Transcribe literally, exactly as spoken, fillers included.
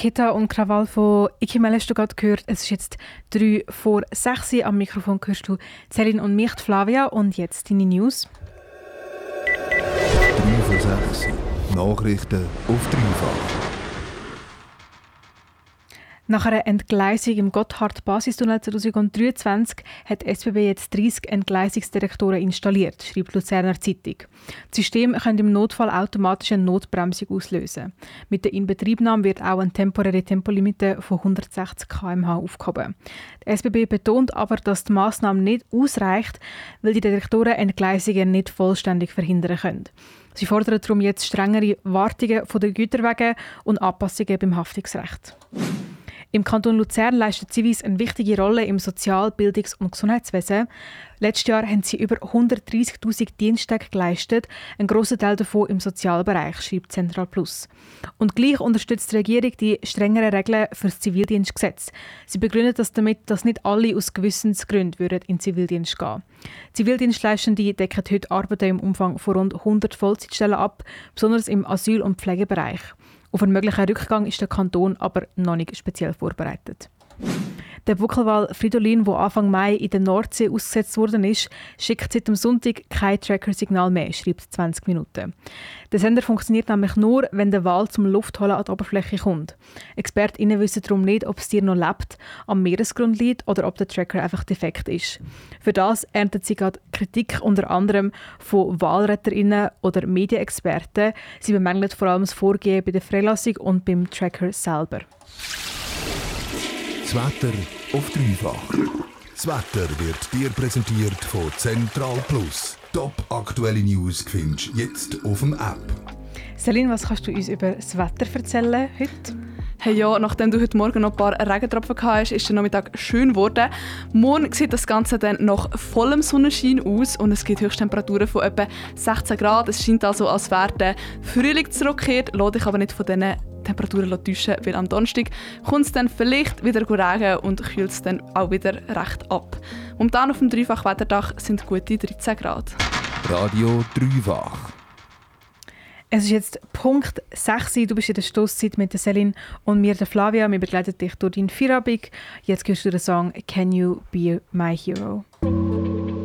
Keta und Krawall von Ikimel hast du gerade gehört. Es ist jetzt drei vor sechs. Am Mikrofon hörst du Celine und mich, Flavia. Und jetzt deine News. drei vor sechs. Nachrichten auf dreifach. Nach einer Entgleisung im Gotthard-Basistunnel zwanzig dreiundzwanzig hat die S B B jetzt dreißig Entgleisungsdetektoren installiert, schreibt die Luzerner Zeitung. Das System kann im Notfall automatisch eine Notbremsung auslösen. Mit der Inbetriebnahme wird auch eine temporäre Tempolimite von hundertsechzig Kilometer pro Stunde aufgehoben. Die S B B betont aber, dass die Massnahme nicht ausreicht, weil die Detektoren Entgleisungen nicht vollständig verhindern können. Sie fordern darum jetzt strengere Wartungen von den Güterwegen und Anpassungen beim Haftungsrecht. Im Kanton Luzern leistet Zivis eine wichtige Rolle im Sozial-, Bildungs- und Gesundheitswesen. Letztes Jahr haben sie über hundertdreissigtausend Diensttage geleistet, ein grosser Teil davon im Sozialbereich, schreibt Zentral Plus. Und gleich unterstützt die Regierung die strengeren Regeln für das Zivildienstgesetz. Sie begründet das damit, dass nicht alle aus Gewissensgründen würden in den Zivildienst gehen. Zivildienstleistende decken heute Arbeiten im Umfang von rund hundert Vollzeitstellen ab, besonders im Asyl- und Pflegebereich. Auf einen möglichen Rückgang ist der Kanton aber noch nicht speziell vorbereitet. Der Buckelwal Fridolin, der Anfang Mai in der Nordsee ausgesetzt worden ist, schickt seit dem Sonntag kein Tracker-Signal mehr, schreibt zwanzig Minuten. Der Sender funktioniert nämlich nur, wenn der Wal zum Luftholen an die Oberfläche kommt. ExpertInnen wissen darum nicht, ob das Tier noch lebt, am Meeresgrund liegt oder ob der Tracker einfach defekt ist. Für das erntet sie gerade Kritik unter anderem von WalretterInnen oder Medienexperten. Sie bemängeln vor allem das Vorgehen bei der Freilassung und beim Tracker selber. Das Wetter auf dreifach. Das Wetter wird dir präsentiert von Zentral Plus. Top aktuelle News findest du jetzt auf dem App. Celine, was kannst du uns über das Wetter erzählen heute? Hey ja, nachdem du heute Morgen noch ein paar Regentropfen hattest, ist der Nachmittag schön geworden. Morgen sieht das Ganze dann nach vollem Sonnenschein aus und es gibt Höchsttemperaturen von etwa sechzehn Grad. Es scheint also, als wäre der Frühling zurückgekehrt. Lass dich aber nicht von diesen Temperaturen täuschen, weil am Donnerstag kommt es dann vielleicht wieder regen und kühlt es dann auch wieder recht ab. Momentan auf dem Dreifach-Wetterdach sind gute dreizehn Grad. Radio dreifach. Es ist jetzt Punkt sechs. Du bist in der Stosszeit mit der Celine und mir, der Flavia. Wir begleiten dich durch deinen Feierabend. Jetzt hörst du den Song «Can You Be My Hero?»